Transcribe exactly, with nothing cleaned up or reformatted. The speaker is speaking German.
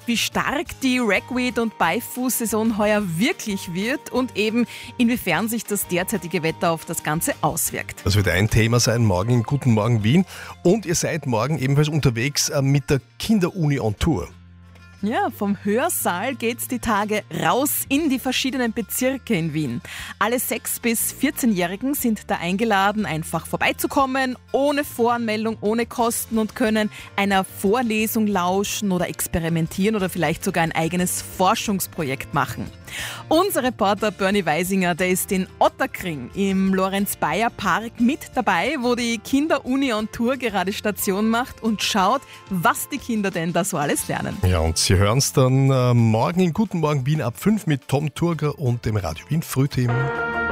wie stark die Ragweed- und Beifuß-Saison heuer wirklich wird und eben inwiefern sich das derzeitige Wetter auf das Ganze auswirkt. Das wird ein Thema sein, morgen in Guten Morgen Wien. Und ihr seid morgen ebenfalls unterwegs mit der Kinderuni on Tour. Ja, vom Hörsaal geht's die Tage raus in die verschiedenen Bezirke in Wien. Alle sechs- bis vierzehnjährigen sind da eingeladen, einfach vorbeizukommen, ohne Voranmeldung, ohne Kosten und können einer Vorlesung lauschen oder experimentieren oder vielleicht sogar ein eigenes Forschungsprojekt machen. Unser Reporter Bernie Weisinger, der ist in Ottakring im Lorenz-Bayer-Park mit dabei, wo die Kinderuni on Tour gerade Station macht und schaut, was die Kinder denn da so alles lernen. Ja, und Sie hören es dann äh, morgen in Guten Morgen Wien ab fünf mit Tom Turger und dem Radio Wien Frühteam.